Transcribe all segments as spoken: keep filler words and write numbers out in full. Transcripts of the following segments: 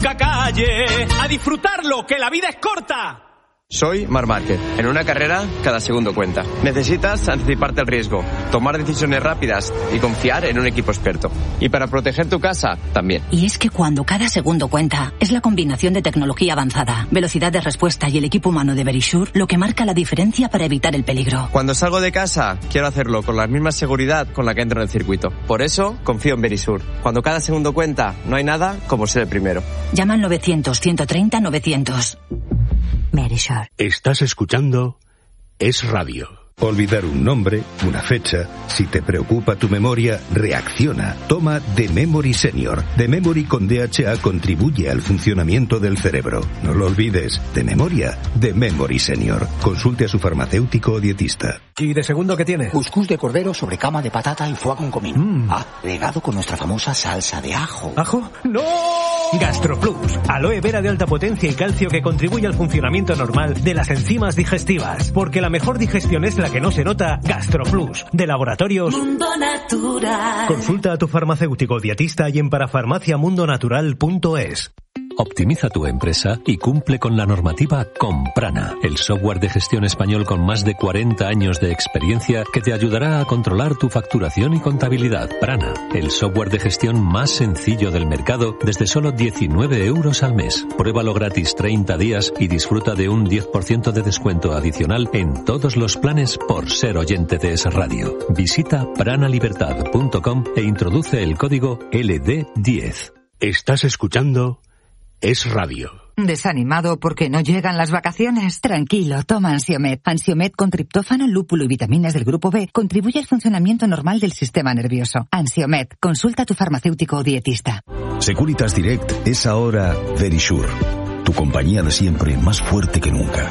nunca calle. A disfrutarlo, que la vida es corta. Soy Marc Márquez. En una carrera, cada segundo cuenta. Necesitas anticiparte al riesgo, tomar decisiones rápidas y confiar en un equipo experto. Y para proteger tu casa, también. Y es que cuando cada segundo cuenta, es la combinación de tecnología avanzada, velocidad de respuesta y el equipo humano de Verisure lo que marca la diferencia para evitar el peligro. Cuando salgo de casa, quiero hacerlo con la misma seguridad con la que entro en el circuito. Por eso, confío en Verisure. Cuando cada segundo cuenta, no hay nada como ser el primero. Llama al novecientos, ciento treinta, novecientos. Verisure. Estás escuchando Es Radio. Olvidar un nombre, una fecha. Si te preocupa tu memoria, reacciona. Toma The Memory Senior. The Memory con D H A contribuye al funcionamiento del cerebro. No lo olvides. De memoria, The Memory Senior. Consulte a su farmacéutico o dietista. ¿Y de segundo qué tiene? Cuscús de cordero sobre cama de patata y foie con comino. Mm. Agregado con nuestra famosa salsa de ajo. ¿Ajo? ¡No! GastroPlus. Aloe vera de alta potencia y calcio que contribuye al funcionamiento normal de las enzimas digestivas. Porque la mejor digestión es la que no se nota. GastroPlus. De Laboratorios Mundo Natural. Consulta a tu farmacéutico dietista y en parafarmacia mundo natural punto es. Optimiza tu empresa y cumple con la normativa con Prana, el software de gestión español con más de cuarenta años de experiencia que te ayudará a controlar tu facturación y contabilidad. Prana, el software de gestión más sencillo del mercado desde solo diecinueve euros al mes. Pruébalo gratis treinta días y disfruta de un diez por ciento de descuento adicional en todos los planes por ser oyente de Es Radio. Visita pranalibertad punto com e introduce el código L D diez. Estás escuchando Es Radio. ¿Desanimado porque no llegan las vacaciones? Tranquilo, toma Ansiomed. Ansiomed con triptófano, lúpulo y vitaminas del grupo B contribuye al funcionamiento normal del sistema nervioso. Ansiomed, consulta a tu farmacéutico o dietista. Securitas Direct es ahora Verisure, tu compañía de siempre más fuerte que nunca.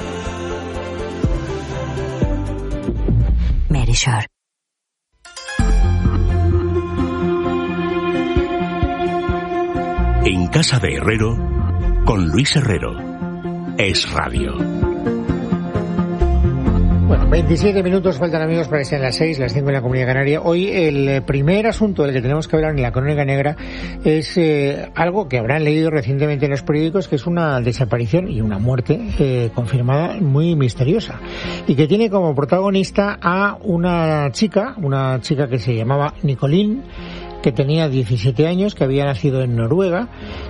Verisure. En casa de Herrero, con Luis Herrero. Es Radio. Bueno, veintisiete minutos faltan, amigos, para que sean las seis, las cinco en la Comunidad Canaria. Hoy el primer asunto del que tenemos que hablar en la Crónica Negra es eh, algo que habrán leído recientemente en los periódicos, que es una desaparición y una muerte eh, confirmada muy misteriosa, y que tiene como protagonista a una chica, una chica que se llamaba Nicolín, que tenía diecisiete años, que había nacido en Noruega,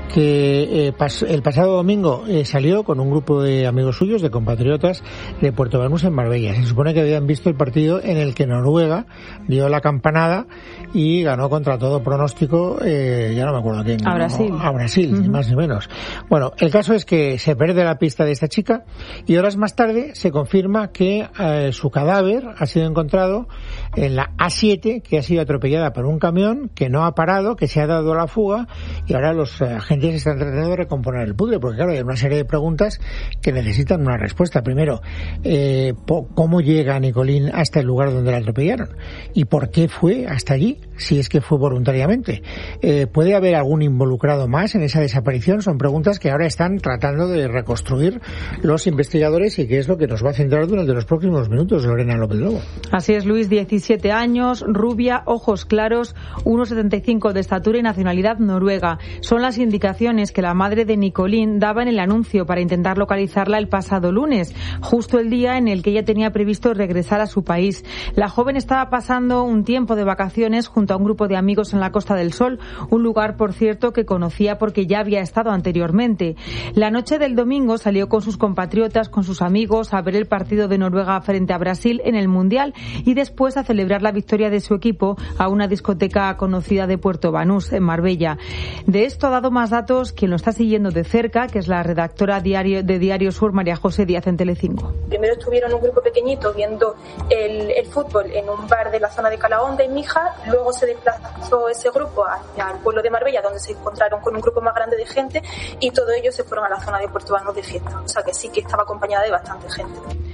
que eh, pas- el pasado domingo eh, salió con un grupo de amigos suyos, de compatriotas, de Puerto Banús en Marbella. Se supone que habían visto el partido en el que Noruega dio la campanada y ganó contra todo pronóstico, eh, ya no me acuerdo quién. A Brasil. No, a Brasil, uh-huh. Ni más ni menos. Bueno, el caso es que se pierde la pista de esta chica y horas más tarde se confirma que eh, su cadáver ha sido encontrado en la A siete, que ha sido atropellada por un camión que no ha parado, que se ha dado a la fuga, y ahora los eh, agentes están tratando de recomponer el puzzle, porque claro, hay una serie de preguntas que necesitan una respuesta. Primero, eh, po- ¿cómo llega Nicolín hasta el lugar donde la atropellaron? ¿Y por qué fue hasta allí? Si es que fue voluntariamente. Eh, ¿Puede haber algún involucrado más en esa desaparición? Son preguntas que ahora están tratando de reconstruir los investigadores y que es lo que nos va a centrar durante los próximos minutos, Lorena López Lobo. Así es, Luis, diecisiete años, rubia, ojos claros, uno setenta y cinco de estatura y nacionalidad noruega. Son las indicaciones que la madre de Nicolín daba en el anuncio para intentar localizarla el pasado lunes, justo el día en el que ella tenía previsto regresar a su país. La joven estaba pasando un tiempo de vacaciones junto a un grupo de amigos en la Costa del Sol, un lugar, por cierto, que conocía porque ya había estado anteriormente. La noche del domingo salió con sus compatriotas, con sus amigos, a ver el partido de Noruega frente a Brasil en el Mundial y después a celebrar la victoria de su equipo a una discoteca conocida de Puerto Banús, en Marbella. De esto ha dado más datos quien lo está siguiendo de cerca, que es la redactora diario, de Diario Sur, María José Díaz, en Telecinco. Primero estuvieron un grupo pequeñito viendo el, el fútbol en un bar de la zona de Calahonda, en Mija, luego se desplazó ese grupo hacia el pueblo de Marbella, donde se encontraron con un grupo más grande de gente, y todos ellos se fueron a la zona de Puerto Banús de fiesta. O sea que sí que estaba acompañada de bastante gente.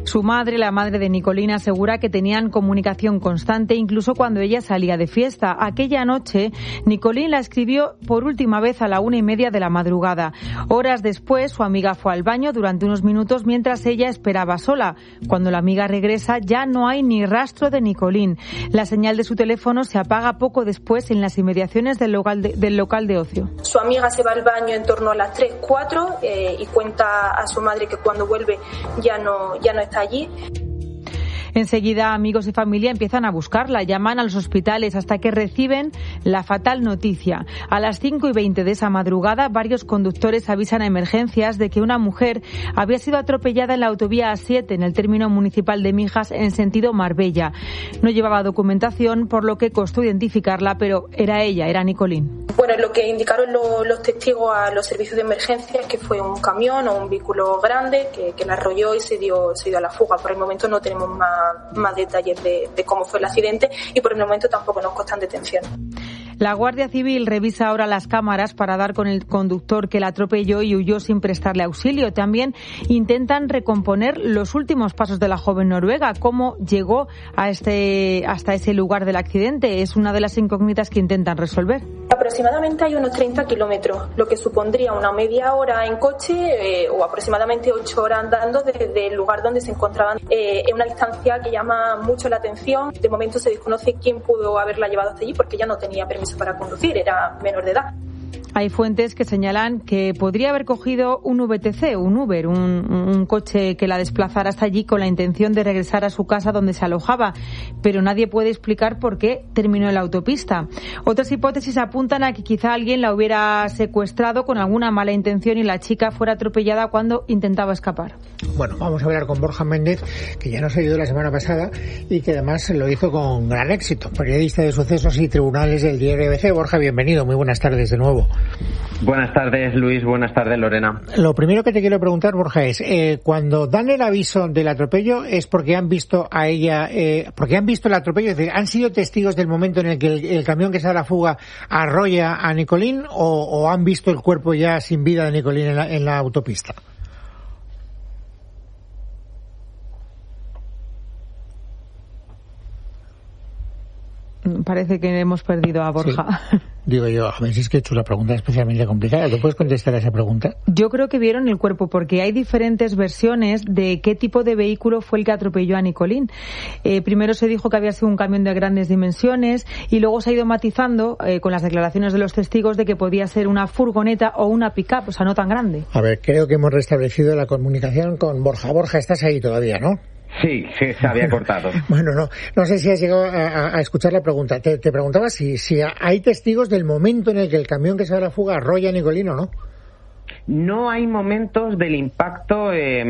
Su madre, la madre de Nicolín, asegura que tenían comunicación constante incluso cuando ella salía de fiesta. Aquella noche, Nicolín la escribió por última vez a la una y media de la madrugada. Horas después, su amiga fue al baño durante unos minutos mientras ella esperaba sola. Cuando la amiga regresa, ya no hay ni rastro de Nicolín. La señal de su teléfono se apaga poco después en las inmediaciones del local de, del local de ocio. Su amiga se va al baño en torno a las tres, cuatro eh, y cuenta a su madre que cuando vuelve ya no, ya no está allí. Enseguida, amigos y familia empiezan a buscarla, llaman a los hospitales hasta que reciben la fatal noticia. A las cinco y veinte de esa madrugada, varios conductores avisan a emergencias de que una mujer había sido atropellada en la autovía A siete, en el término municipal de Mijas, en sentido Marbella. No llevaba documentación, por lo que costó identificarla, pero era ella, era Nicolín. Bueno, lo que indicaron lo, los testigos a los servicios de emergencia es que fue un camión o un vehículo grande que, que la arrolló y se dio, se dio a la fuga. Por el momento no tenemos más más detalles de, de cómo fue el accidente y por el momento tampoco nos constan detención. La Guardia Civil revisa ahora las cámaras para dar con el conductor que la atropelló y huyó sin prestarle auxilio. También intentan recomponer los últimos pasos de la joven noruega. ¿Cómo llegó a este, hasta ese lugar del accidente? Es una de las incógnitas que intentan resolver. Aproximadamente hay unos treinta kilómetros, lo que supondría una media hora en coche eh, o aproximadamente ocho horas andando desde el lugar donde se encontraban. Eh, es una distancia que llama mucho la atención. De momento se desconoce quién pudo haberla llevado hasta allí porque ella no tenía permiso para conducir, era menor de edad. Hay fuentes que señalan que podría haber cogido un V T C, un Uber, un, un coche que la desplazara hasta allí con la intención de regresar a su casa donde se alojaba, pero nadie puede explicar por qué terminó en la autopista. Otras hipótesis apuntan a que quizá alguien la hubiera secuestrado con alguna mala intención y la chica fuera atropellada cuando intentaba escapar. Bueno, vamos a hablar con Borja Méndez, que ya nos ayudó la semana pasada y que además lo hizo con gran éxito, periodista de sucesos y tribunales del diario A B C. Borja, bienvenido, muy buenas tardes de nuevo. Buenas tardes, Luis. Buenas tardes, Lorena. Lo primero que te quiero preguntar, Borja, es eh, cuando dan el aviso del atropello es porque han visto a ella, eh, porque han visto el atropello, es decir, ¿han sido testigos del momento en el que el, el camión que se da a la fuga arrolla a Nicolín o, o han visto el cuerpo ya sin vida de Nicolín en la, en la autopista? Parece que hemos perdido a Borja. Sí. Digo yo, a ver si es que he hecho una pregunta especialmente complicada. ¿Tú puedes contestar a esa pregunta? Yo creo que vieron el cuerpo porque hay diferentes versiones de qué tipo de vehículo fue el que atropelló a Nicolín. Eh, primero se dijo que había sido un camión de grandes dimensiones y luego se ha ido matizando eh, con las declaraciones de los testigos de que podía ser una furgoneta o una pick-up, o sea, no tan grande. A ver, creo que hemos restablecido la comunicación con Borja. Borja, estás ahí todavía, ¿no? Sí, sí, se había cortado. Bueno, no, no sé si has llegado a, a escuchar la pregunta. Te, te preguntaba si, si hay testigos del momento en el que el camión que se da a la fuga arrolla a Nicolín o no. No hay momentos del impacto eh,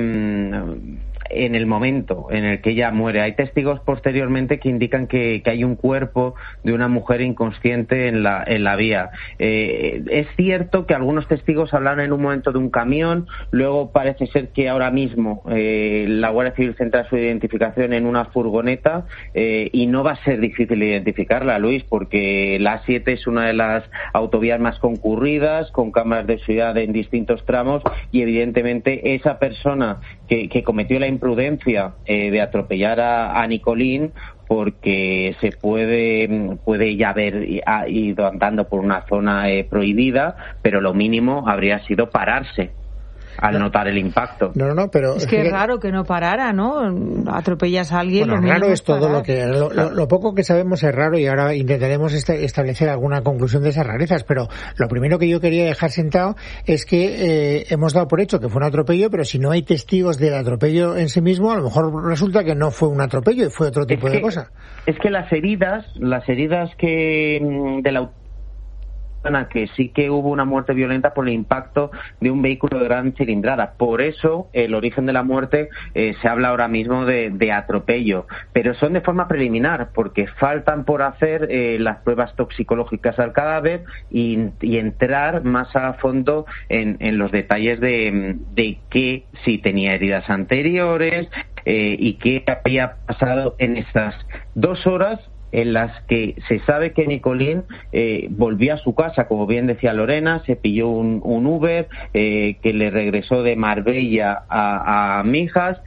en el momento en el que ella muere. Hay testigos posteriormente que indican que, que hay un cuerpo de una mujer inconsciente en la, en la vía. Eh, es cierto que algunos testigos hablaron en un momento de un camión, luego parece ser que ahora mismo eh, la Guardia Civil centra su identificación en una furgoneta eh, y no va a ser difícil identificarla, Luis, porque la A siete es una de las autovías más concurridas, con cámaras de seguridad en distintos tramos y evidentemente esa persona que, que cometió la imprudencia eh, de atropellar a, a Nicolín, porque se puede puede ya haber ido andando por una zona eh, prohibida, pero lo mínimo habría sido pararse al no. notar el impacto. No, no, no, pero... Es que es raro que no parara, ¿no? Atropellas a alguien... Bueno, lo raro es todo parar. lo que... Lo, lo, lo poco que sabemos es raro y ahora intentaremos este, establecer alguna conclusión de esas rarezas, pero lo primero que yo quería dejar sentado es que eh, hemos dado por hecho que fue un atropello, pero si no hay testigos del atropello en sí mismo, a lo mejor resulta que no fue un atropello y fue otro tipo es que, de cosa. Es que las heridas, las heridas que de la que sí que hubo una muerte violenta por el impacto de un vehículo de gran cilindrada. Por eso el origen de la muerte eh, se habla ahora mismo de, de atropello, pero son de forma preliminar porque faltan por hacer eh, las pruebas toxicológicas al cadáver y, y entrar más a fondo en, en los detalles de, de que si tenía heridas anteriores eh, y qué había pasado en estas dos horas en las que se sabe que Nicolín eh, volvió a su casa, como bien decía Lorena, se pilló un, un Uber eh, que le regresó de Marbella a, a Mijas,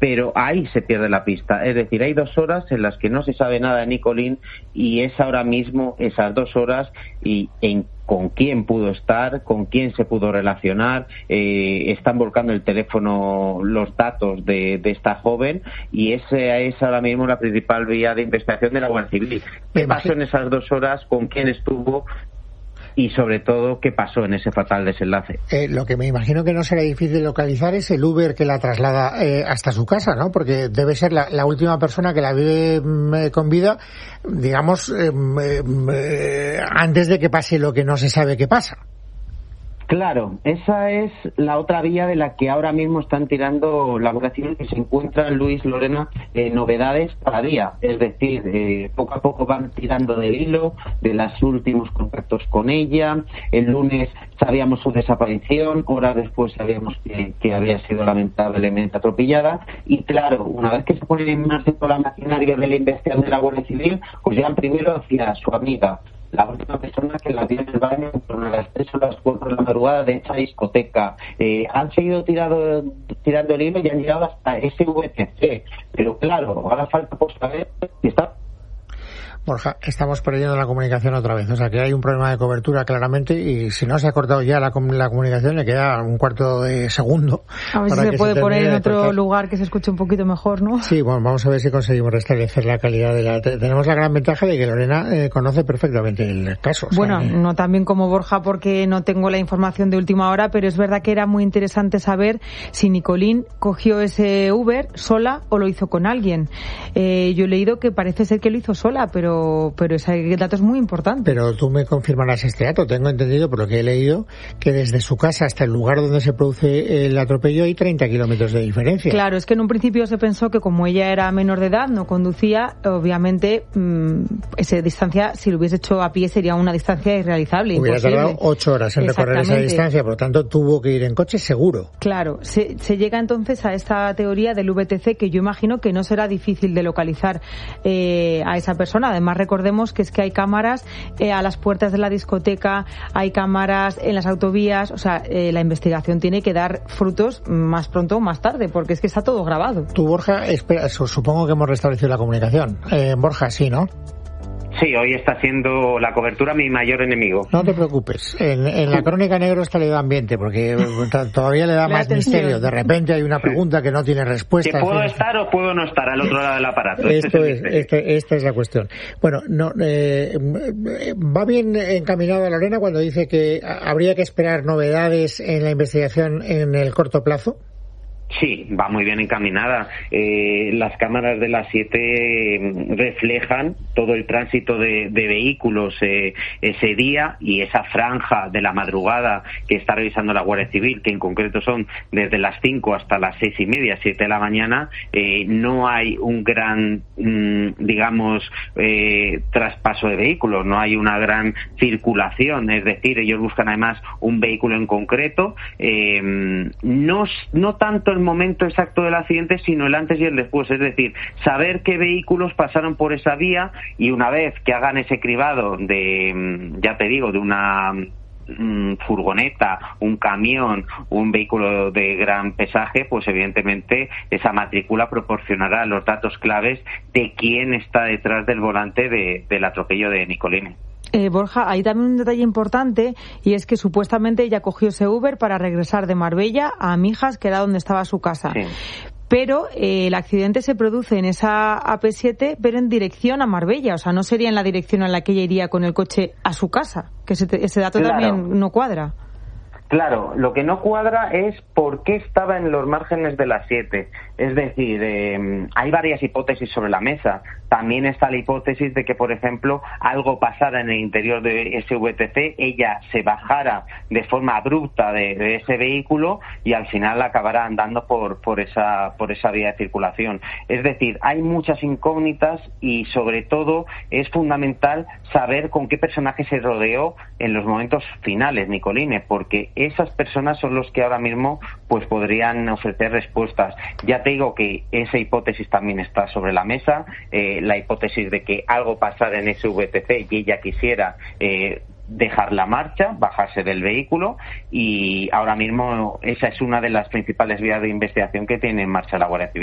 pero ahí se pierde la pista. Es decir, hay dos horas en las que no se sabe nada de Nicolín y es ahora mismo esas dos horas y en con quién pudo estar, con quién se pudo relacionar, eh, están volcando el teléfono los datos de, de esta joven y esa es ahora mismo la principal vía de investigación de la Guardia Civil. ¿Qué pasó en esas dos horas? ¿Con quién estuvo? Y sobre todo, ¿qué pasó en ese fatal desenlace? Eh, lo que me imagino que no será difícil localizar es el Uber que la traslada eh, hasta su casa, ¿no? Porque debe ser la, la última persona que la vive eh, con vida, digamos, eh, eh, antes de que pase lo que no se sabe que pasa. Claro, esa es la otra vía de la que ahora mismo están tirando la Guardia Civil, que se encuentra, Luis, Lorena, eh, novedades cada día. Es decir, eh, poco a poco van tirando del hilo de los últimos contactos con ella. El lunes sabíamos su desaparición, horas después sabíamos que, que había sido lamentablemente atropellada. Y claro, una vez que se ponen en marcha toda la maquinaria de la investigación de la Guardia Civil, pues llegan primero hacia su amiga, la última persona que la vio en el baño por las tres o las cuatro de la madrugada de esa discoteca. Eh, han seguido tirado, tirando el hilo y han llegado hasta ese V T C. Pero claro, ahora falta por saber si está... Borja, estamos perdiendo la comunicación otra vez, o sea que hay un problema de cobertura claramente y si no se ha cortado ya la, la comunicación le queda un cuarto de segundo. A ver si se puede se poner en otro lugar que se escuche un poquito mejor, ¿no? Sí, bueno, vamos a ver si conseguimos restablecer la calidad de la... Tenemos la gran ventaja de que Lorena eh, conoce perfectamente el caso. Bueno, o sea, no tan bien como Borja porque no tengo la información de última hora, pero es verdad que era muy interesante saber si Nicolín cogió ese Uber sola o lo hizo con alguien. Eh, yo he leído que parece ser que lo hizo sola, pero Pero, pero ese dato es muy importante. Pero tú me confirmarás este dato. Tengo entendido, por lo que he leído, que desde su casa hasta el lugar donde se produce el atropello hay treinta kilómetros de diferencia. Claro, es que en un principio se pensó que como ella era menor de edad, no conducía, obviamente mmm, esa distancia, si lo hubiese hecho a pie, sería una distancia irrealizable. Hubiera imposible. tardado ocho horas en recorrer esa distancia, por lo tanto tuvo que ir en coche seguro. Claro, se, se llega entonces a esta teoría del V T C que yo imagino que no será difícil de localizar eh, a esa persona. Además, recordemos que es que hay cámaras eh, a las puertas de la discoteca, hay cámaras en las autovías, o sea, eh, la investigación tiene que dar frutos más pronto o más tarde, porque es que está todo grabado. Tú, Borja, espera, supongo que hemos restablecido la comunicación. Eh, Borja, sí, ¿no? Sí, hoy está siendo la cobertura mi mayor enemigo. No te preocupes. En, en la crónica negro está le da ambiente, porque todavía le da más misterio. De repente hay una pregunta que no tiene respuesta. Que puedo estar o puedo no estar al otro lado del aparato. Esto es, es este, esta es la cuestión. Bueno, no, eh, va bien encaminada Lorena cuando dice que habría que esperar novedades en la investigación en el corto plazo. Sí, va muy bien encaminada. Eh, las cámaras de las siete reflejan todo el tránsito de, de vehículos eh, ese día y esa franja de la madrugada que está revisando la Guardia Civil, que en concreto son desde las cinco hasta las seis y media, siete de la mañana. Eh, no hay un gran, mmm, digamos, eh, traspaso de vehículos, no hay una gran circulación. Es decir, ellos buscan además un vehículo en concreto. Eh, no, no tanto el momento exacto del accidente, sino el antes y el después, es decir, saber qué vehículos pasaron por esa vía y una vez que hagan ese cribado de, ya te digo, de una mm, furgoneta, un camión, un vehículo de gran pesaje, pues evidentemente esa matrícula proporcionará los datos claves de quién está detrás del volante de, del atropello de Nicolini. Eh, Borja, hay también un detalle importante y es que supuestamente ella cogió ese Uber para regresar de Marbella a Mijas, que era donde estaba su casa. Sí. Pero eh, el accidente se produce en esa A P siete, pero en dirección a Marbella. O sea, no sería en la dirección en la que ella iría con el coche a su casa. Que ese, ese dato claro. también no cuadra. Claro, lo que no cuadra es por qué estaba en los márgenes de las siete. Es decir, eh, hay varias hipótesis sobre la mesa. También está la hipótesis de que, por ejemplo, algo pasara en el interior de ese V T C, ella se bajara de forma abrupta de, de ese vehículo y al final acabara andando por, por, esa, por esa vía de circulación. Es decir, hay muchas incógnitas y, sobre todo, es fundamental saber con qué personaje se rodeó en los momentos finales, Nicolini, porque esas personas son los que ahora mismo pues podrían ofrecer respuestas. Ya te digo que esa hipótesis también está sobre la mesa, eh, la hipótesis de que algo pasara en ese V T C y ella quisiera eh, dejar la marcha, bajarse del vehículo, y ahora mismo esa es una de las principales vías de investigación que tiene en marcha la Guardia Civil.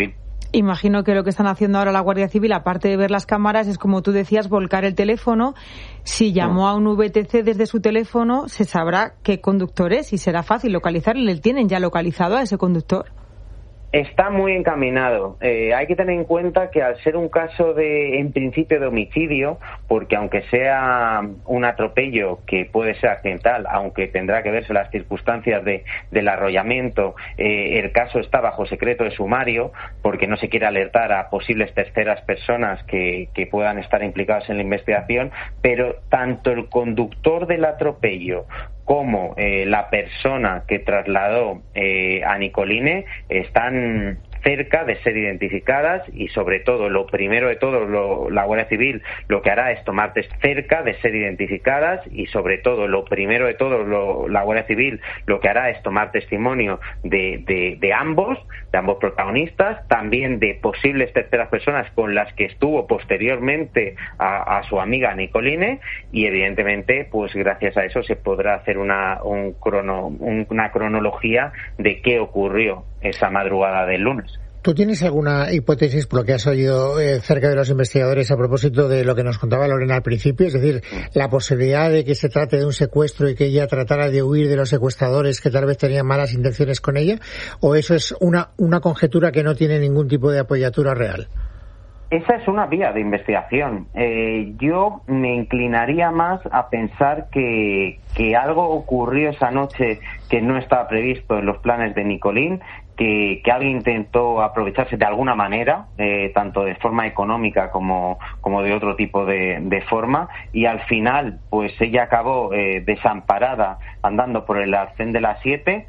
Imagino que lo que están haciendo ahora la Guardia Civil, aparte de ver las cámaras, es, como tú decías, volcar el teléfono. Si llamó a un V T C desde su teléfono, se sabrá qué conductor es y será fácil localizarle. ¿Le tienen ya localizado a ese conductor? Está muy encaminado. Eh, hay que tener en cuenta que al ser un caso de, en principio, de homicidio, porque aunque sea un atropello que puede ser accidental, aunque tendrá que verse las circunstancias de, del arrollamiento, eh, el caso está bajo secreto de sumario, porque no se quiere alertar a posibles terceras personas que, que puedan estar implicadas en la investigación, pero tanto el conductor del atropello como eh, la persona que trasladó eh, a Nicoline están cerca de ser identificadas y, sobre todo, lo primero de todo, lo, la Guardia Civil lo que hará es tomar cerca de ser identificadas y, sobre todo, lo primero de todo, lo, la Guardia Civil lo que hará es tomar testimonio de, de, de ambos, de ambos protagonistas, también de posibles terceras personas con las que estuvo posteriormente a, a su amiga Nicoline y, evidentemente, pues gracias a eso se podrá hacer una, un crono, un, una cronología de qué ocurrió esa madrugada del lunes. ¿Tú tienes alguna hipótesis, por lo que has oído eh, cerca de los investigadores, a propósito de lo que nos contaba Lorena al principio? Es decir, la posibilidad de que se trate de un secuestro y que ella tratara de huir de los secuestradores que tal vez tenían malas intenciones con ella, ¿o eso es una, una conjetura que no tiene ningún tipo de apoyatura real? Esa es una vía de investigación. Eh, yo me inclinaría más a pensar que, que algo ocurrió esa noche que no estaba previsto en los planes de Nicoline, que, que alguien intentó aprovecharse de alguna manera, eh, tanto de forma económica como, como de otro tipo de, de forma, y al final pues ella acabó eh, desamparada andando por el arcén de las siete,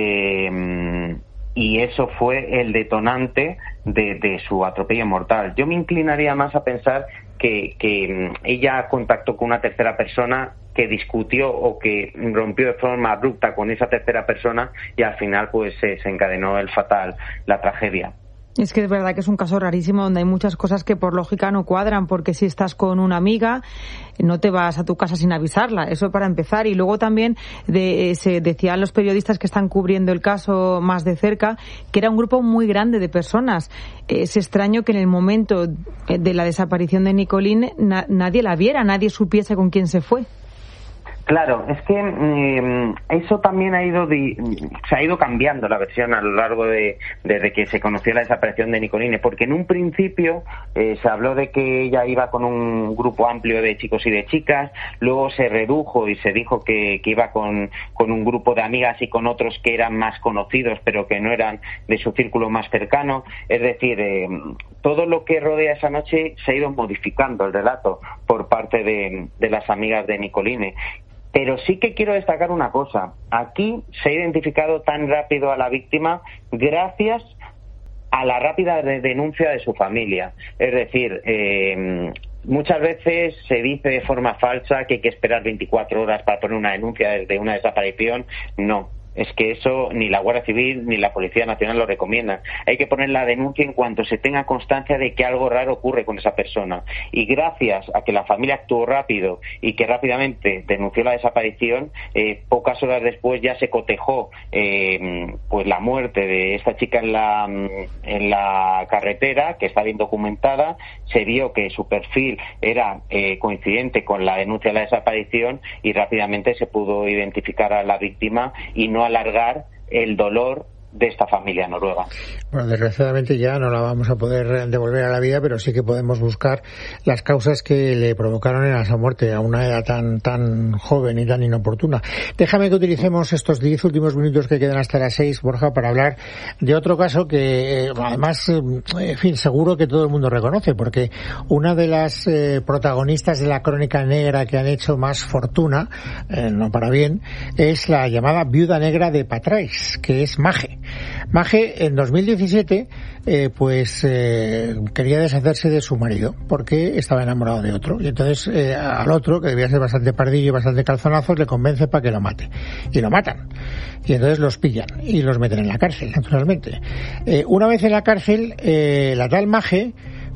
eh, y eso fue el detonante de, de su atropello mortal. Yo me inclinaría más a pensar que, que ella contactó con una tercera persona, que discutió o que rompió de forma abrupta con esa tercera persona y al final pues se, se encadenó el fatal, la tragedia. Es que es verdad que es un caso rarísimo donde hay muchas cosas que por lógica no cuadran, porque si estás con una amiga no te vas a tu casa sin avisarla, eso para empezar. Y luego también de, eh, se decían los periodistas que están cubriendo el caso más de cerca que era un grupo muy grande de personas. Es extraño que en el momento de la desaparición de Nicoline na, nadie la viera, nadie supiese con quién se fue. Claro, es que eh, eso también ha ido di, se ha ido cambiando la versión a lo largo de desde que se conoció la desaparición de Nicoline, porque en un principio eh, se habló de que ella iba con un grupo amplio de chicos y de chicas, luego se redujo y se dijo que, que iba con, con un grupo de amigas y con otros que eran más conocidos pero que no eran de su círculo más cercano. Es decir, eh, todo lo que rodea esa noche se ha ido modificando el relato por parte de, de las amigas de Nicoline. Pero sí que quiero destacar una cosa. Aquí se ha identificado tan rápido a la víctima gracias a la rápida denuncia de su familia. Es decir, eh, muchas veces se dice de forma falsa que hay que esperar veinticuatro horas para poner una denuncia desde una desaparición. No. Es que eso ni la Guardia Civil ni la Policía Nacional lo recomiendan. Hay que poner la denuncia en cuanto se tenga constancia de que algo raro ocurre con esa persona. Y gracias a que la familia actuó rápido y que rápidamente denunció la desaparición, eh, pocas horas después ya se cotejó eh, pues la muerte de esta chica en la, en la carretera, que está bien documentada. Se vio que su perfil era eh, coincidente con la denuncia de la desaparición y rápidamente se pudo identificar a la víctima y no alargar el dolor de esta familia noruega. Bueno, desgraciadamente ya no la vamos a poder devolver a la vida, pero sí que podemos buscar las causas que le provocaron en esa muerte a una edad tan tan joven y tan inoportuna. Déjame que utilicemos estos diez últimos minutos que quedan hasta las seis, Borja, para hablar de otro caso que, eh, además, eh, en fin, seguro que todo el mundo reconoce, porque una de las eh, protagonistas de la crónica negra que han hecho más fortuna, eh, no para bien, es la llamada viuda negra de Patrais, que es Mage. Mage en dos mil diecisiete eh, pues eh, quería deshacerse de su marido porque estaba enamorado de otro, y entonces eh, al otro, que debía ser bastante pardillo y bastante calzonazos, le convence para que lo mate, y lo matan, y entonces los pillan y los meten en la cárcel, naturalmente. Eh, una vez en la cárcel, eh, la tal Mage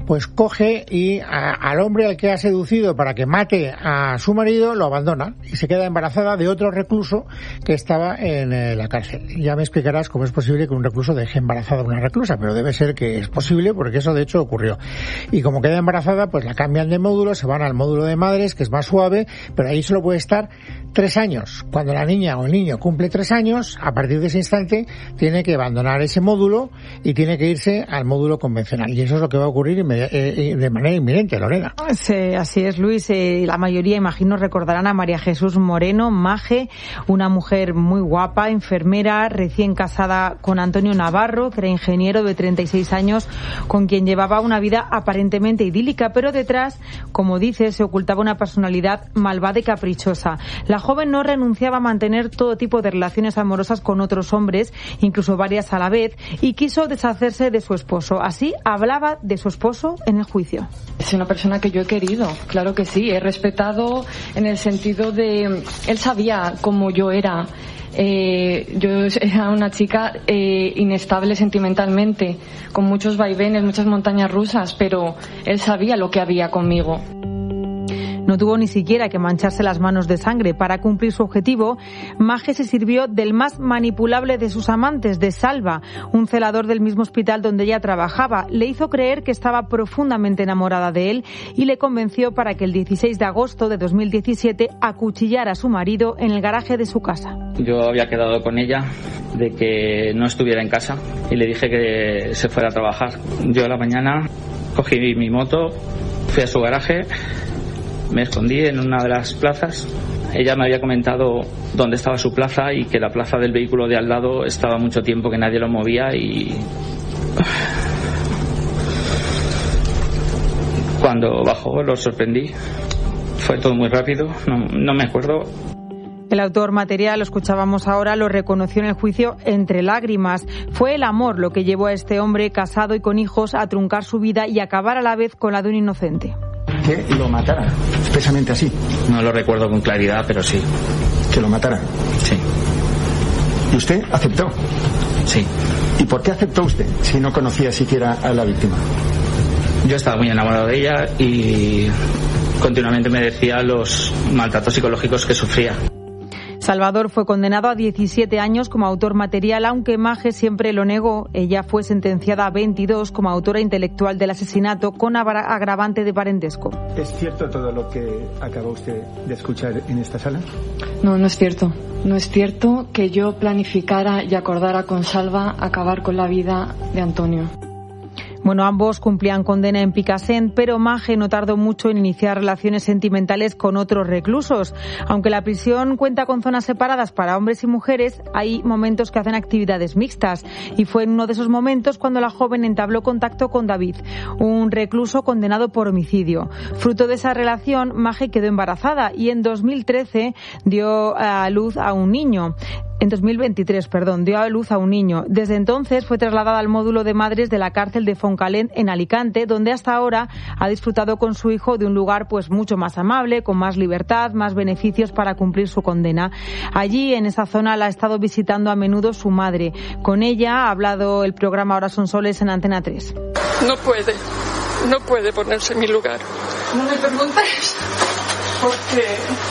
pues coge y a, al hombre al que ha seducido para que mate a su marido lo abandona y se queda embarazada de otro recluso que estaba en eh, la cárcel. Ya me explicarás cómo es posible que un recluso deje embarazada a una reclusa, pero debe ser que es posible porque eso de hecho ocurrió. Y como queda embarazada, pues la cambian de módulo, se van al módulo de madres, que es más suave, pero ahí solo puede estar tres años. Cuando la niña o el niño cumple tres años, a partir de ese instante tiene que abandonar ese módulo y tiene que irse al módulo convencional. Y eso es lo que va a ocurrir de manera inminente, Lorena. Sí, así es, Luis. Eh, la mayoría, imagino, recordarán a María Jesús Moreno, Maje, una mujer muy guapa, enfermera, recién casada con Antonio Navarro, que era ingeniero de treinta y seis años, con quien llevaba una vida aparentemente idílica, pero detrás, como dice, se ocultaba una personalidad malvada y caprichosa. La joven no renunciaba a mantener todo tipo de relaciones amorosas con otros hombres, incluso varias a la vez, y quiso deshacerse de su esposo. Así hablaba de su esposo en el juicio. Es una persona que yo he querido, claro que sí, he respetado en el sentido de... Él sabía cómo yo era. Eh, yo era una chica eh, inestable sentimentalmente, con muchos vaivenes, muchas montañas rusas, pero él sabía lo que había conmigo. No tuvo ni siquiera que mancharse las manos de sangre. Para cumplir su objetivo, Maje se sirvió del más manipulable de sus amantes, de Salva, un celador del mismo hospital donde ella trabajaba. Le hizo creer que estaba profundamente enamorada de él y le convenció para que el dieciséis de agosto de dos mil diecisiete acuchillara a su marido en el garaje de su casa. Yo había quedado con ella de que no estuviera en casa y le dije que se fuera a trabajar. Yo a la mañana cogí mi moto, fui a su garaje, me escondí en una de las plazas. Ella me había comentado dónde estaba su plaza y que la plaza del vehículo de al lado estaba mucho tiempo que nadie lo movía y... Cuando bajó lo sorprendí. Fue todo muy rápido, no, no me acuerdo. El autor material, lo escuchábamos ahora, lo reconoció en el juicio entre lágrimas. Fue el amor lo que llevó a este hombre casado y con hijos a truncar su vida y acabar a la vez con la de un inocente. Que lo matara, expresamente así. No lo recuerdo con claridad, pero sí. ¿Que lo matara? Sí. ¿Y usted aceptó? Sí. ¿Y por qué aceptó usted si no conocía siquiera a la víctima? Yo estaba muy enamorado de ella y continuamente me decía los maltratos psicológicos que sufría. Salvador fue condenado a diecisiete años como autor material, aunque Maje siempre lo negó. Ella fue sentenciada a veintidós como autora intelectual del asesinato con agravante de parentesco. ¿Es cierto todo lo que acaba usted de escuchar en esta sala? No, no es cierto. No es cierto que yo planificara y acordara con Salva acabar con la vida de Antonio. Bueno, ambos cumplían condena en Picassent, pero Maje no tardó mucho en iniciar relaciones sentimentales con otros reclusos. Aunque la prisión cuenta con zonas separadas para hombres y mujeres, hay momentos que hacen actividades mixtas. Y fue en uno de esos momentos cuando la joven entabló contacto con David, un recluso condenado por homicidio. Fruto de esa relación, Maje quedó embarazada y en dos mil trece dio a luz a un niño. En dos mil veintitrés, perdón, dio a luz a un niño. Desde entonces fue trasladada al módulo de madres de la cárcel de Foncalent en Alicante, donde hasta ahora ha disfrutado con su hijo de un lugar pues mucho más amable, con más libertad, más beneficios para cumplir su condena. Allí, en esa zona, la ha estado visitando a menudo su madre. Con ella ha hablado el programa Ahora son soles en Antena tres. No puede, no puede ponerse en mi lugar. No me preguntes, porque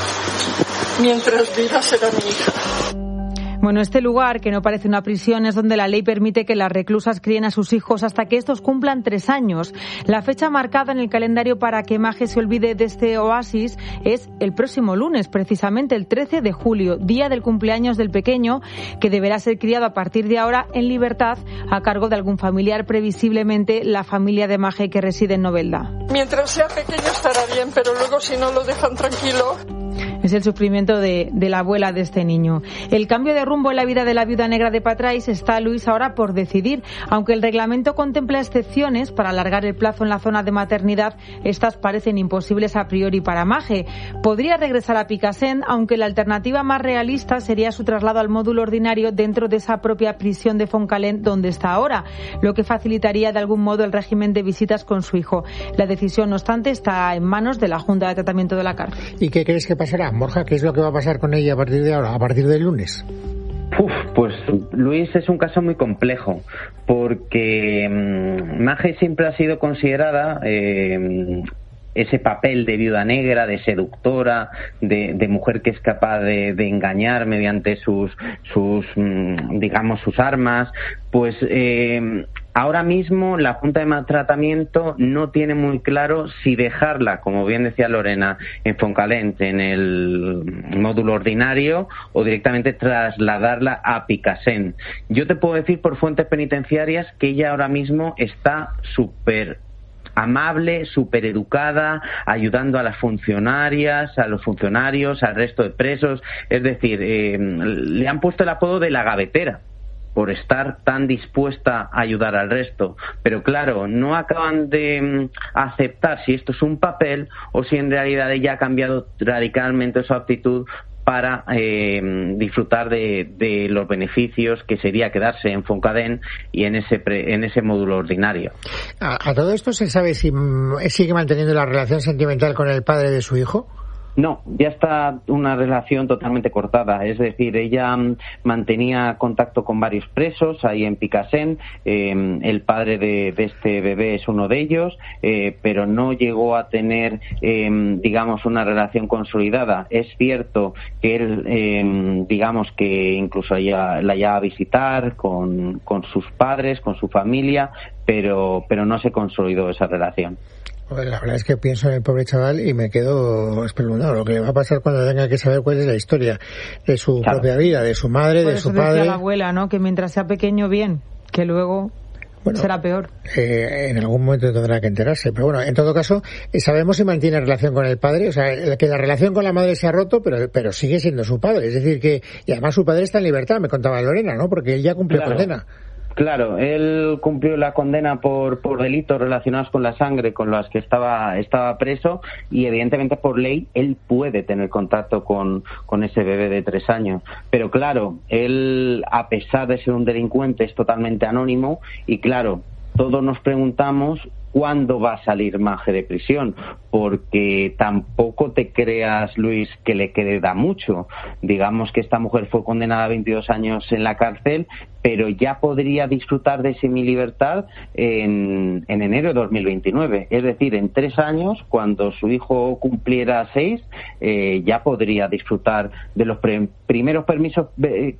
mientras viva será mi hija. Bueno, este lugar, que no parece una prisión, es donde la ley permite que las reclusas críen a sus hijos hasta que estos cumplan tres años. La fecha marcada en el calendario para que Maje se olvide de este oasis es el próximo lunes, precisamente el trece de julio, día del cumpleaños del pequeño, que deberá ser criado a partir de ahora en libertad a cargo de algún familiar, previsiblemente la familia de Maje que reside en Novelda. Mientras sea pequeño estará bien, pero luego si no lo dejan tranquilo... Es el sufrimiento de, de la abuela de este niño. El cambio de rumbo en la vida de la viuda negra de Patrais está, Luis, ahora por decidir. Aunque el reglamento contempla excepciones para alargar el plazo en la zona de maternidad, estas parecen imposibles a priori para Maje. Podría regresar a Picassent, aunque la alternativa más realista sería su traslado al módulo ordinario dentro de esa propia prisión de Foncalent donde está ahora, lo que facilitaría de algún modo el régimen de visitas con su hijo. La decisión, no obstante, está en manos de la Junta de Tratamiento de la Cárcel. ¿Y qué crees que pasará, Borja? ¿Qué es lo que va a pasar con ella a partir de ahora, a partir del lunes? Uf, pues Luis es un caso muy complejo porque mmm, Maje siempre ha sido considerada eh, ese papel de viuda negra, de seductora, de, de mujer que es capaz de, de engañar mediante sus, sus mmm, digamos, sus armas. Pues eh, ahora mismo la Junta de Maltratamiento no tiene muy claro si dejarla, como bien decía Lorena, en Foncalent, en el módulo ordinario, o directamente trasladarla a Picassent. Yo te puedo decir por fuentes penitenciarias que ella ahora mismo está súper amable, súper educada, ayudando a las funcionarias, a los funcionarios, al resto de presos. Es decir, eh, le han puesto el apodo de la gavetera por estar tan dispuesta a ayudar al resto. Pero claro, no acaban de aceptar si esto es un papel o si en realidad ella ha cambiado radicalmente su actitud para eh, disfrutar de, de los beneficios que sería quedarse en Foncadén y en ese pre, en ese módulo ordinario. ¿A, a todo esto se sabe si sigue manteniendo la relación sentimental con el padre de su hijo? No, ya está una relación totalmente cortada. Es decir, ella mantenía contacto con varios presos ahí en Picassent. Eh, el padre de, de este bebé es uno de ellos, eh, pero no llegó a tener, eh, digamos, una relación consolidada. Es cierto que él, eh, digamos, que incluso ella, la llevaba a visitar con, con sus padres, con su familia, pero, pero no se consolidó esa relación. Pues la verdad es que pienso en el pobre chaval y me quedo espeluznado. Lo que le va a pasar cuando tenga que saber cuál es la historia de su claro. propia vida, de su madre, Por de eso su padre. Decía la abuela, ¿no? Que mientras sea pequeño, bien, que luego bueno, será peor. Eh, en algún momento tendrá que enterarse. Pero bueno, en todo caso, sabemos si mantiene relación con el padre. O sea, que la relación con la madre se ha roto, pero pero sigue siendo su padre. Es decir, que y además su padre está en libertad, me contaba Lorena, ¿no? Porque él ya cumplió claro. condena. Claro, él cumplió la condena por, por delitos relacionados con la sangre con los que estaba, estaba preso y evidentemente por ley él puede tener contacto con, con ese bebé de tres años. Pero claro, él a pesar de ser un delincuente es totalmente anónimo y claro, todos nos preguntamos cuándo va a salir Maje de prisión, porque tampoco te creas, Luis, que le queda mucho. Digamos que esta mujer fue condenada a veintidós años en la cárcel, pero ya podría disfrutar de semilibertad en, en enero de dos mil veintinueve. Es decir, en tres años, cuando su hijo cumpliera seis, eh, ya podría disfrutar de los pre- primeros permisos be-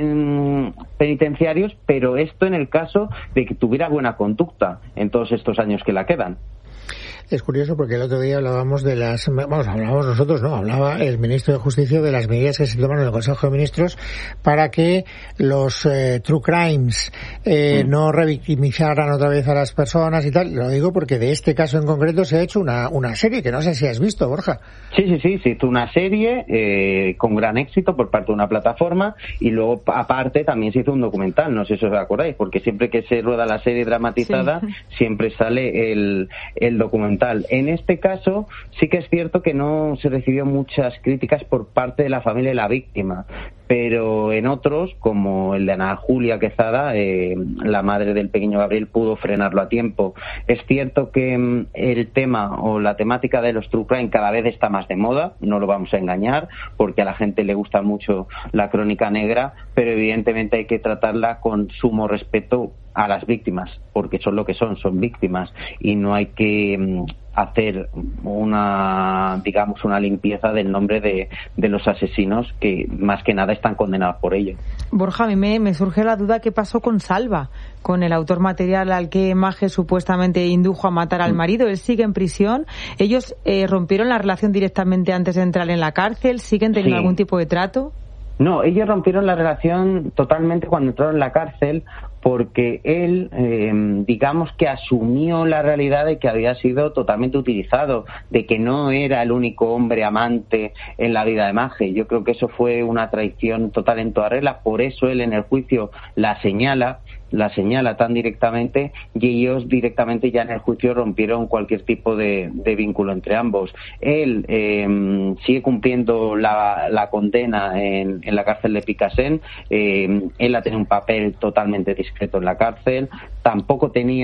ben- penitenciarios, pero esto en el caso de que tuviera buena conducta en todos estos años que la quedan. Es curioso porque el otro día hablábamos de las, vamos, hablábamos nosotros, no, hablaba el ministro de Justicia de las medidas que se toman en el Consejo de Ministros para que los eh, true crimes eh, mm. no revictimizaran otra vez a las personas y tal. Lo digo porque de este caso en concreto se ha hecho una, una serie que no sé si has visto, Borja. Sí, sí, sí, se hizo una serie eh, con gran éxito por parte de una plataforma y luego aparte también se hizo un documental, no sé si os acordáis, porque siempre que se rueda la serie dramatizada sí. siempre sale el, el documental. En este caso sí que es cierto que no se recibió muchas críticas por parte de la familia de la víctima, pero en otros, como el de Ana Julia Quezada, eh, la madre del pequeño Gabriel, pudo frenarlo a tiempo. Es cierto que mm, el tema o la temática de los true crime cada vez está más de moda, no lo vamos a engañar, porque a la gente le gusta mucho la crónica negra, pero evidentemente hay que tratarla con sumo respeto a las víctimas, porque son lo que son, son víctimas, y no hay que mm, hacer una, digamos, una limpieza del nombre de, de los asesinos que más que nada están condenados por ello. Borja, a mí me, me surge la duda qué pasó con Salva, con el autor material al que Maje supuestamente indujo a matar al marido. Él sigue en prisión. Ellos eh, rompieron la relación directamente antes de entrar en la cárcel. ¿Siguen teniendo sí. algún tipo de trato? No, ellos rompieron la relación totalmente cuando entraron en la cárcel, porque él, eh, digamos que asumió la realidad de que había sido totalmente utilizado, de que no era el único hombre amante en la vida de Maje. Yo creo que eso fue una traición total en toda regla, por eso él en el juicio la señala, la señala tan directamente, y ellos directamente ya en el juicio rompieron cualquier tipo de, de vínculo entre ambos. Él eh, sigue cumpliendo la, la condena en, en la cárcel de Picassent. Eh, él ha tenido un papel totalmente discreto en la cárcel, tampoco tenía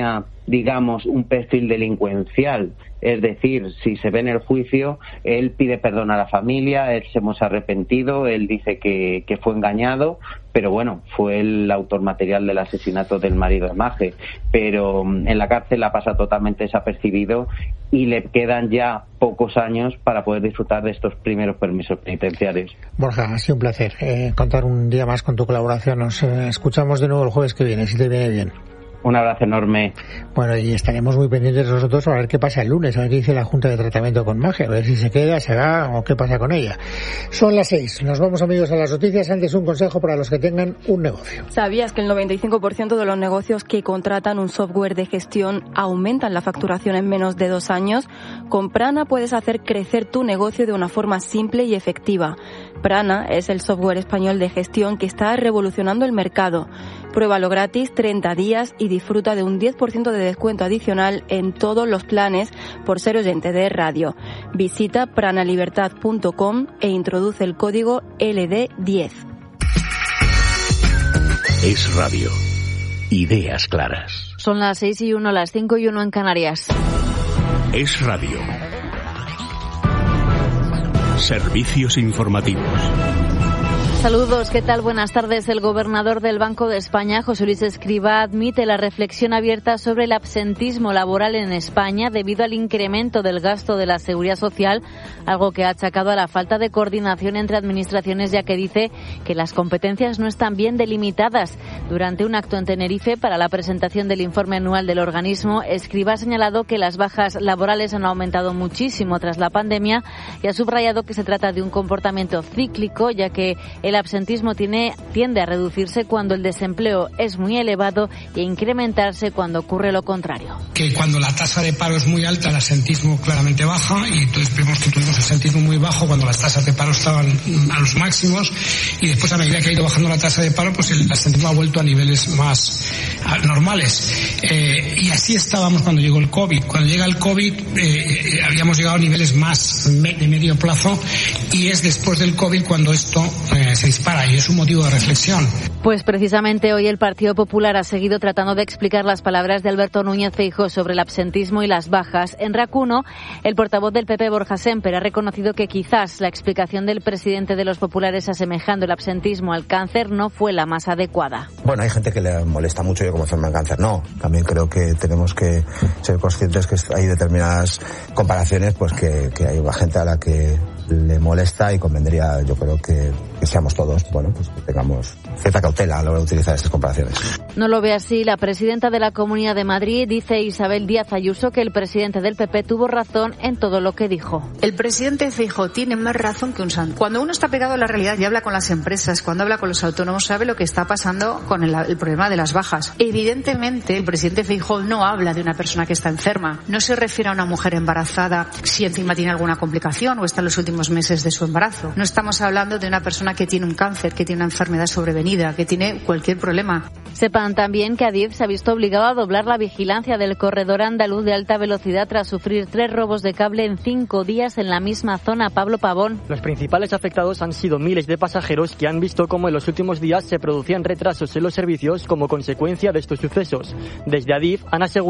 digamos, un perfil delincuencial. Es decir, si se ve en el juicio, él pide perdón a la familia, él se hemos arrepentido, él dice que, que fue engañado, pero bueno, fue el autor material del asesinato del marido de Maje. Pero en la cárcel la pasa totalmente desapercibido y le quedan ya pocos años para poder disfrutar de estos primeros permisos penitenciarios. Borja, ha sido un placer eh, contar un día más con tu colaboración. Nos eh, escuchamos de nuevo el jueves que viene, si te viene bien. Un abrazo enorme. Bueno, y estaremos muy pendientes nosotros a ver qué pasa el lunes, a ver qué dice la Junta de Tratamiento con Maje, a ver si se queda, se va o qué pasa con ella. Son las seis. Nos vamos, amigos, a las noticias. Antes, un consejo para los que tengan un negocio. ¿Sabías que el noventa y cinco por ciento de los negocios que contratan un software de gestión aumentan la facturación en menos de dos años? Con Prana puedes hacer crecer tu negocio de una forma simple y efectiva. Prana es el software español de gestión que está revolucionando el mercado. Pruébalo gratis treinta días y disfruta de un diez por ciento de descuento adicional en todos los planes por ser oyente de radio. Visita pranalibertad punto com e introduce el código L D diez. Es radio. Ideas claras. Son las seis y uno, las cinco y uno en Canarias. Es radio. Servicios informativos. Saludos, ¿qué tal? Buenas tardes. El gobernador del Banco de España, José Luis Escrivá, admite la reflexión abierta sobre el absentismo laboral en España debido al incremento del gasto de la Seguridad Social, algo que ha achacado a la falta de coordinación entre administraciones, ya que dice que las competencias no están bien delimitadas. Durante un acto en Tenerife para la presentación del informe anual del organismo, Escrivá ha señalado que las bajas laborales han aumentado muchísimo tras la pandemia y ha subrayado que se trata de un comportamiento cíclico, ya que el absentismo tiene, tiende a reducirse cuando el desempleo es muy elevado y a incrementarse cuando ocurre lo contrario. Que cuando la tasa de paro es muy alta, el absentismo claramente baja, y entonces vemos que tuvimos absentismo muy bajo cuando las tasas de paro estaban a los máximos, y después, a medida que ha ido bajando la tasa de paro, pues el absentismo ha vuelto a niveles más normales. Eh, y así estábamos cuando llegó el COVID. Cuando llega el COVID eh, habíamos llegado a niveles más me, de medio plazo, y es después del COVID cuando esto eh, se dispara, y es un motivo de reflexión. Pues precisamente hoy el Partido Popular ha seguido tratando de explicar las palabras de Alberto Núñez Feijóo sobre el absentismo y las bajas. En R A C uno, el portavoz del P P, Borja Sémper, ha reconocido que quizás la explicación del presidente de los populares asemejando el absentismo al cáncer no fue la más adecuada. Bueno, hay gente que le molesta mucho yo como enferma en cáncer. No, también creo que tenemos que ser conscientes que hay determinadas comparaciones, pues que, que hay gente a la que le molesta, y convendría, yo creo que, que seamos todos, bueno, pues que tengamos cierta cautela a la hora de utilizar estas comparaciones. No lo ve así la presidenta de la Comunidad de Madrid, dice Isabel Díaz Ayuso, que el presidente del P P tuvo razón en todo lo que dijo. El presidente Feijóo tiene más razón que un santo. Cuando uno está pegado a la realidad y habla con las empresas, cuando habla con los autónomos, sabe lo que está pasando con el, el problema de las bajas. Evidentemente, el presidente Feijóo no habla de una persona que está enferma, no se refiere a una mujer embarazada si encima tiene alguna complicación o está en los últimos meses de su embarazo. No estamos hablando de una persona que tiene un cáncer, que tiene una enfermedad sobrevenida, que tiene cualquier problema. Sepan también que Adif se ha visto obligado a doblar la vigilancia del corredor andaluz de alta velocidad tras sufrir tres robos de cable en cinco días en la misma zona. Pablo Pavón. Los principales afectados han sido miles de pasajeros que han visto cómo en los últimos días se producían retrasos en los servicios como consecuencia de estos sucesos. Desde Adif han asegurado